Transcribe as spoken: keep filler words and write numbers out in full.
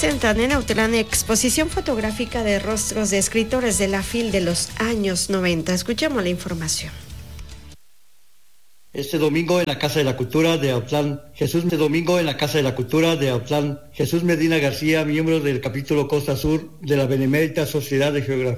presentan en Autlán exposición fotográfica de rostros de escritores de la F I L de los años noventa. Escuchemos la información. Este domingo en la Casa de la Cultura de Autlán, Jesús, este domingo en la Casa de la Cultura de Autlán, Jesús Medina García, miembro del capítulo Costa Sur de la Benemérita Sociedad de Geografía